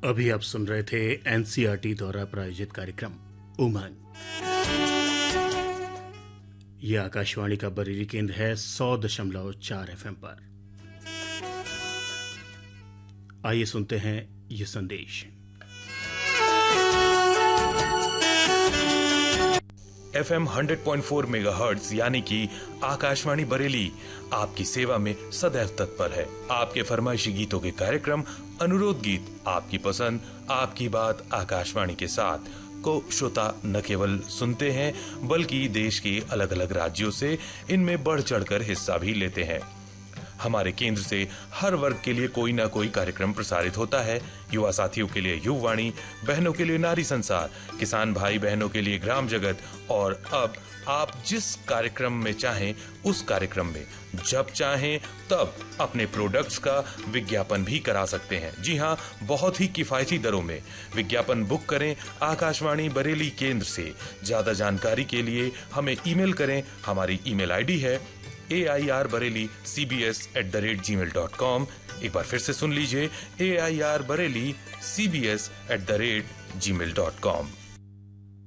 अभी आप सुन रहे थे एनसीईआरटी द्वारा प्रायोजित कार्यक्रम उमंग। यह आकाशवाणी का बरेली केंद्र है 100.4 एफएम पर। आइए सुनते हैं ये संदेश। FM 100.4 मेगाहर्ट्ज यानी कि आकाशवाणी बरेली आपकी सेवा में सदैव तत्पर है। आपके फरमाइशी गीतों के कार्यक्रम अनुरोध गीत, आपकी पसंद आपकी बात आकाशवाणी के साथ को श्रोता न केवल सुनते हैं बल्कि देश के अलग अलग राज्यों से इनमें बढ़ चढ़कर हिस्सा भी लेते हैं। हमारे केंद्र से हर वर्ग के लिए कोई ना कोई कार्यक्रम प्रसारित होता है। युवा साथियों के लिए युववाणी, बहनों के लिए नारी संसार, किसान भाई बहनों के लिए ग्राम जगत, और अब आप जिस कार्यक्रम में चाहें उस कार्यक्रम में जब चाहें तब अपने प्रोडक्ट्स का विज्ञापन भी करा सकते हैं। जी हाँ, बहुत ही किफायती दरों में विज्ञापन बुक करें आकाशवाणी बरेली केंद्र से। ज्यादा जानकारी के लिए हमें ईमेल करें। हमारी ईमेल आईडी है airbareli@cbs@gmail.com। एक बार फिर से सुन लीजिए, airbareli@cbs@gmail.com।